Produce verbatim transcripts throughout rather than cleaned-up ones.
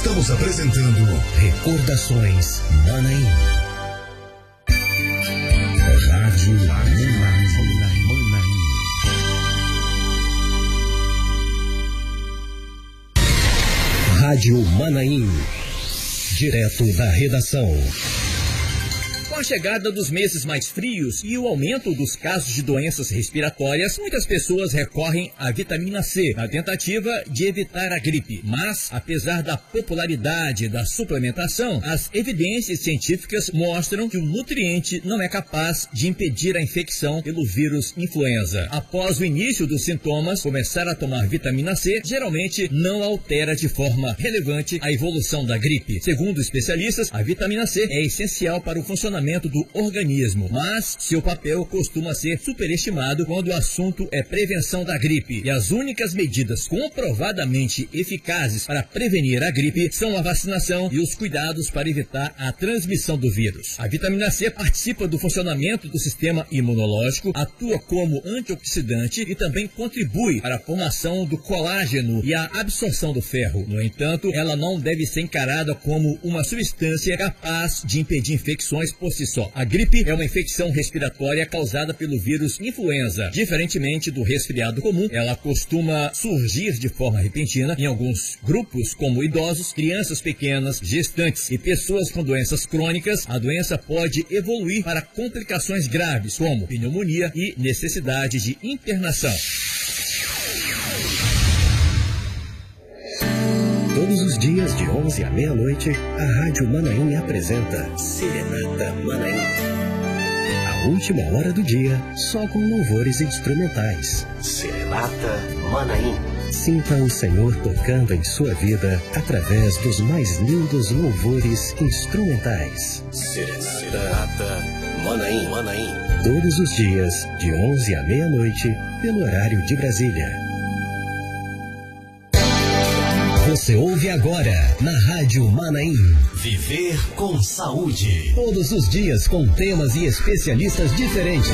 Estamos apresentando Recordações Manaim. Rádio Manaim. Rádio Manaim. Direto da redação. Com a chegada dos meses mais frios e o aumento dos casos de doenças respiratórias, muitas pessoas recorrem à vitamina C na tentativa de evitar a gripe. Mas, apesar da popularidade da suplementação, as evidências científicas mostram que o nutriente não é capaz de impedir a infecção pelo vírus influenza. Após o início dos sintomas, começar a tomar vitamina C geralmente não altera de forma relevante a evolução da gripe. Segundo especialistas, a vitamina C é essencial para o funcionamento do organismo, mas seu papel costuma ser superestimado quando o assunto é prevenção da gripe. E as únicas medidas comprovadamente eficazes para prevenir a gripe são a vacinação e os cuidados para evitar a transmissão do vírus. A vitamina C participa do funcionamento do sistema imunológico, atua como antioxidante e também contribui para a formação do colágeno e a absorção do ferro. No entanto, ela não deve ser encarada como uma substância capaz de impedir infecções por si só. A gripe é uma infecção respiratória causada pelo vírus influenza. Diferentemente do resfriado comum, ela costuma surgir de forma repentina em alguns grupos, como idosos, crianças pequenas, gestantes e pessoas com doenças crônicas. A doença pode evoluir para complicações graves, como pneumonia e necessidade de internação. Todos os dias, de onze à meia-noite, a Rádio Manaim apresenta Serenata Manaim. A última hora do dia, só com louvores instrumentais. Serenata Manaim. Sinta o Senhor tocando em sua vida através dos mais lindos louvores instrumentais. Serenata Manaim. Manaim. Todos os dias, de onze à meia-noite, pelo horário de Brasília. Você ouve agora, na Rádio Manaim, Viver com Saúde. Todos os dias com temas e especialistas diferentes.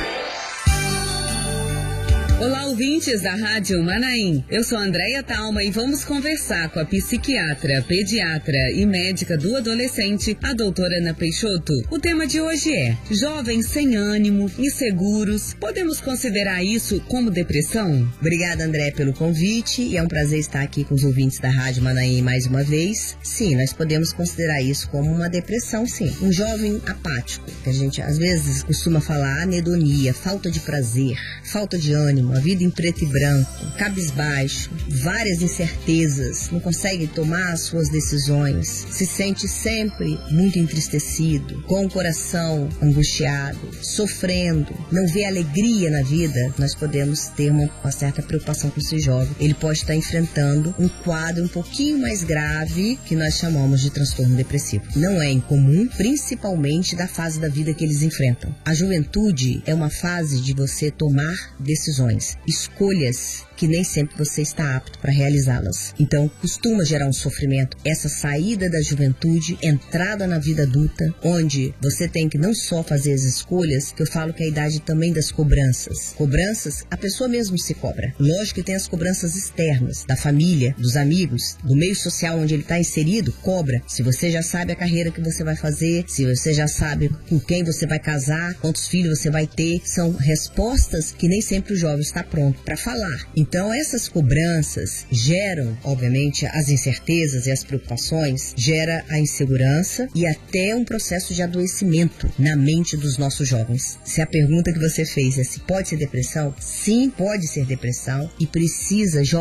Olá, ouvintes da Rádio Manaim. Eu sou Andréia Talma e vamos conversar com a psiquiatra, pediatra e médica do adolescente, a doutora Ana Peixoto. O tema de hoje é: jovens sem ânimo, inseguros, podemos considerar isso como depressão? Obrigada, André, pelo convite, e é um prazer estar aqui com os ouvintes da Rádio Manaim mais uma vez. Sim, nós podemos considerar isso como uma depressão, sim. Um jovem apático, que a gente às vezes costuma falar anedonia, falta de prazer, falta de ânimo, a vida em preto e branco, cabisbaixo, várias incertezas, não consegue tomar as suas decisões, se sente sempre muito entristecido, com o coração angustiado, sofrendo, não vê alegria na vida. Nós podemos ter uma, uma certa preocupação com esse jovem. Ele pode estar enfrentando um quadro um pouquinho mais grave, que nós chamamos de transtorno depressivo. Não é incomum, principalmente da fase da vida que eles enfrentam. A juventude é uma fase de você tomar decisões, escolhas que nem sempre você está apto para realizá-las. Então, costuma gerar um sofrimento. Essa saída da juventude, entrada na vida adulta, onde você tem que não só fazer as escolhas, que eu falo que é a idade também das cobranças. Cobranças, a pessoa mesmo se cobra. Lógico que tem as cobranças externas, da família, dos amigos, do meio social onde ele está inserido, cobra. Se você já sabe a carreira que você vai fazer, se você já sabe com quem você vai casar, quantos filhos você vai ter, são respostas que nem sempre o jovem está pronto para falar. Então, essas cobranças geram, obviamente, as incertezas e as preocupações, gera a insegurança e até um processo de adoecimento na mente dos nossos jovens. Se a pergunta que você fez é se pode ser depressão, sim, pode ser depressão, e precisa